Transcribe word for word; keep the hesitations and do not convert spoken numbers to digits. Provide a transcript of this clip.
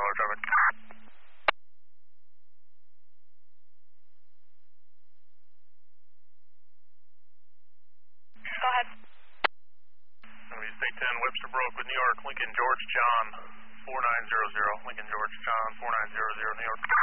Roller traffic. Go ahead. Gonna be State ten, Webster Brook with New York, Lincoln George John, four nine zero zero, Lincoln George John, four nine zero zero, New York.